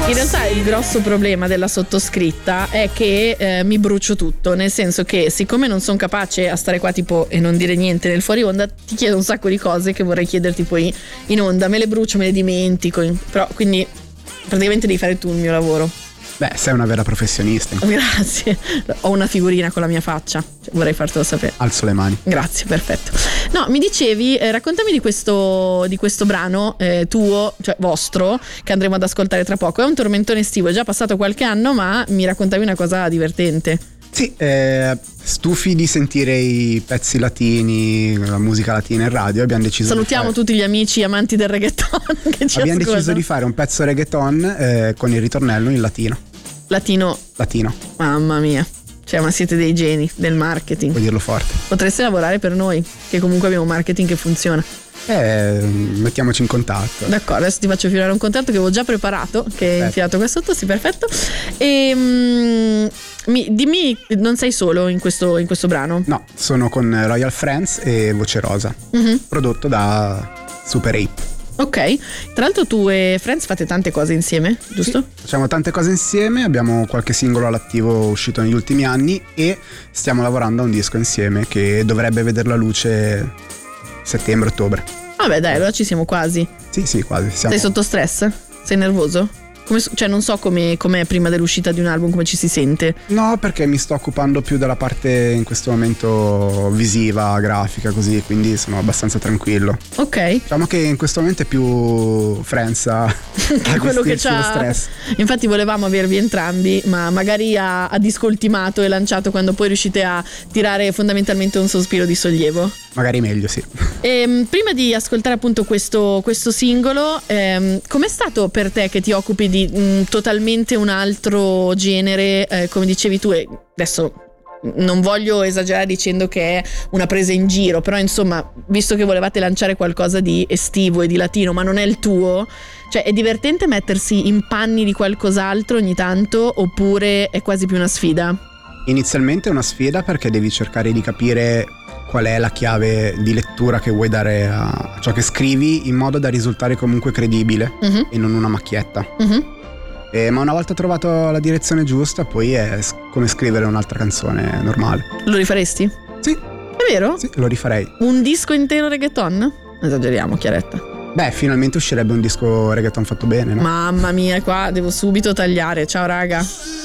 In realtà il grosso problema della sottoscritta è che mi brucio tutto, nel senso che siccome non sono capace a stare qua tipo e non dire niente nel fuori onda, ti chiedo un sacco di cose che vorrei chiederti poi in onda, me le brucio, me le dimentico, però quindi praticamente devi fare tu il mio lavoro. Beh, sei una vera professionista. Grazie, ho una figurina con la mia faccia, vorrei fartelo sapere. Alzo le mani. Grazie, perfetto. No, mi dicevi, raccontami di questo brano tuo, cioè vostro, che andremo ad ascoltare tra poco. È un tormentone estivo, è già passato qualche anno, ma mi raccontavi una cosa divertente. Sì, stufi di sentire i pezzi latini, la musica latina in radio, abbiamo deciso Salutiamo tutti gli amici amanti del reggaeton che ci abbiamo ascoltano. deciso di fare un pezzo reggaeton con il ritornello in latino. Latino. Mamma mia. Cioè, ma siete dei geni del marketing. Puoi dirlo forte. Potreste lavorare per noi, che comunque abbiamo un marketing che funziona. Mettiamoci in contatto. D'accordo, adesso ti faccio firmare un contratto che avevo già preparato, che è infilato qua sotto, sì, perfetto. E dimmi, non sei solo in questo brano? No, sono con Royal Friends e Voce Rosa, prodotto da Super 8. Ok, tra l'altro tu e Friends fate tante cose insieme, giusto? Sì, facciamo tante cose insieme, abbiamo qualche singolo all'attivo uscito negli ultimi anni e stiamo lavorando a un disco insieme che dovrebbe vedere la luce settembre-ottobre. Vabbè dai, allora ci siamo quasi. Sì, quasi. Sei sotto stress? Sei nervoso? Cioè non so com'è prima dell'uscita di un album, come ci si sente. No, perché mi sto occupando più della parte in questo momento visiva, grafica, così, quindi sono abbastanza tranquillo. Ok. Diciamo che in questo momento è più Friends a quello che c'ha lo stress. Infatti volevamo avervi entrambi, ma magari a disco ultimato e lanciato quando poi riuscite a tirare fondamentalmente un sospiro di sollievo. Magari meglio, sì. Prima di ascoltare appunto questo singolo, com'è stato per te che ti occupi di totalmente un altro genere, come dicevi tu, e adesso non voglio esagerare dicendo che è una presa in giro, però insomma, visto che volevate lanciare qualcosa di estivo e di latino, ma non è il tuo, cioè è divertente mettersi in panni di qualcos'altro ogni tanto, oppure è quasi più una sfida? Inizialmente è una sfida perché devi cercare di capire qual è la chiave di lettura che vuoi dare a ciò che scrivi in modo da risultare comunque credibile e non una macchietta. Ma una volta trovato la direzione giusta, poi è come scrivere un'altra canzone normale. Lo rifaresti? Sì. È vero? Sì, lo rifarei. Un disco intero reggaeton? Esageriamo, Chiaretta. Beh, finalmente uscirebbe un disco reggaeton fatto bene, no? Mamma mia, qua devo subito tagliare. Ciao raga.